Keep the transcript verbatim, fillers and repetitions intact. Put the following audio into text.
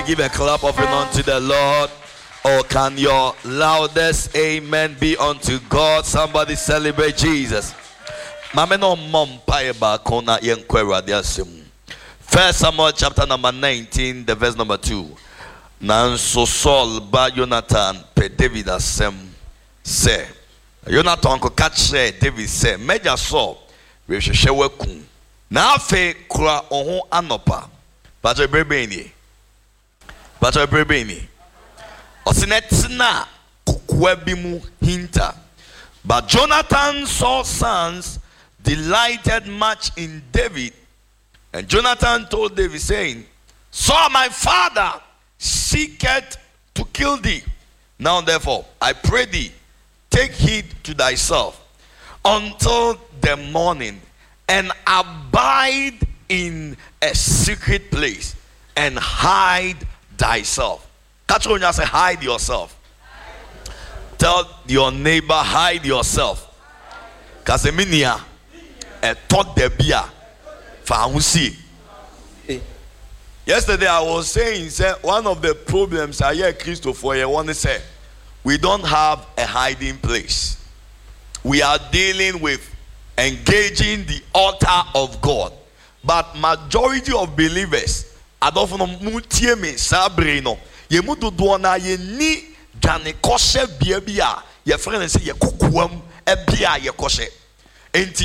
give a clap offering unto the Lord? Or can your loudest amen be unto God? Somebody celebrate Jesus. Mame no mom paeba kona yenkwera diasum. First Samuel chapter number nineteen, the verse number two. Nanso Saul ba Jonathan pe David asem say. Jonathan ko catch David say, Major Saul we hwehwe wakum. Na afe kura ohun anopa. Pato brebeni. Pato brebeni. Osinetina kukwebimu hinta. But Jonathan Saul's sons delighted much in David. And Jonathan told David, saying, Saul my father seeketh to kill thee. Now therefore, I pray thee, take heed to thyself until the morning, and abide in a secret place, and hide thyself. Catch on, say, hide yourself. Tell your neighbor, hide yourself. Kaseminia, a thought the beer. Fahusi. Yesterday I was saying, say, one of the problems I hear Christopher, I want to say, we don't have a hiding place. We are dealing with engaging the altar of God. But majority of believers, I don't know, mutieme sabrino. Ye mudu duona ye ni dane koshe biebia. Ye friend say ye kukuam ebia ye koshe. Enti